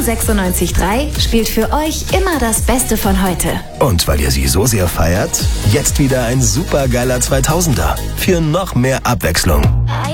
96.3 spielt für euch immer das Beste von heute. Und weil ihr sie so sehr feiert, jetzt wieder ein supergeiler 2000er für noch mehr Abwechslung.